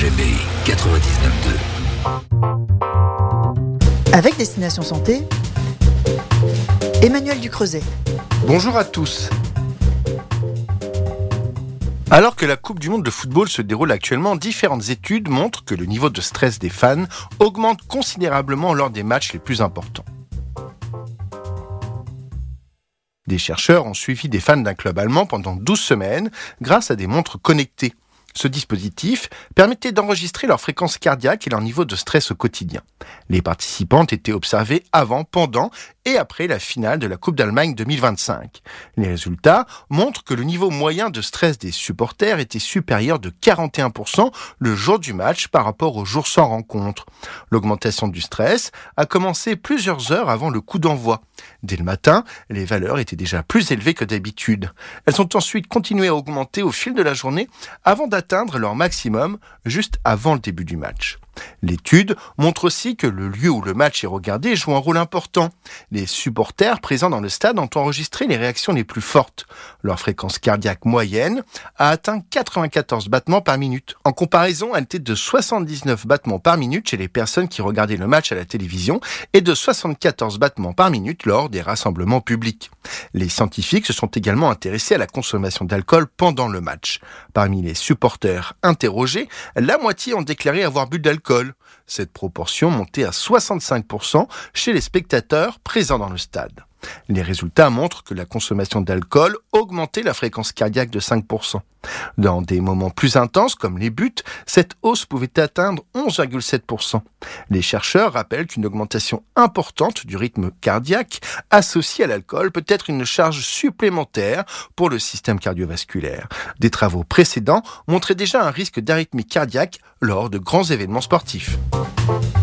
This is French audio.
RGB 99.2. Avec Destination Santé, Emmanuel Ducreuset. Bonjour à tous. Alors que la Coupe du Monde de football se déroule actuellement, différentes études montrent que le niveau de stress des fans augmente considérablement lors des matchs les plus importants. Des chercheurs ont suivi des fans d'un club allemand pendant 12 semaines grâce à des montres connectées. Ce dispositif permettait d'enregistrer leur fréquence cardiaque et leur niveau de stress au quotidien. Les participantes étaient observées avant, pendant et après la finale de la Coupe d'Allemagne 2025. Les résultats montrent que le niveau moyen de stress des supporters était supérieur de 41% le jour du match par rapport au jour sans rencontre. L'augmentation du stress a commencé plusieurs heures avant le coup d'envoi. Dès le matin, les valeurs étaient déjà plus élevées que d'habitude. Elles ont ensuite continué à augmenter au fil de la journée avant d'atteindre leur maximum juste avant le début du match. L'étude montre aussi que le lieu où le match est regardé joue un rôle important. Les supporters présents dans le stade ont enregistré les réactions les plus fortes. Leur fréquence cardiaque moyenne a atteint 94 battements par minute. En comparaison, elle était de 79 battements par minute chez les personnes qui regardaient le match à la télévision et de 74 battements par minute lors des rassemblements publics. Les scientifiques se sont également intéressés à la consommation d'alcool pendant le match. Parmi les supporters interrogés, la moitié ont déclaré avoir bu d'alcool. Cette proportion montait à 65% chez les spectateurs présents dans le stade. Les résultats montrent que la consommation d'alcool augmentait la fréquence cardiaque de 5%. Dans des moments plus intenses, comme les buts, cette hausse pouvait atteindre 11,7%. Les chercheurs rappellent qu'une augmentation importante du rythme cardiaque associée à l'alcool peut être une charge supplémentaire pour le système cardiovasculaire. Des travaux précédents montraient déjà un risque d'arythmie cardiaque lors de grands événements sportifs.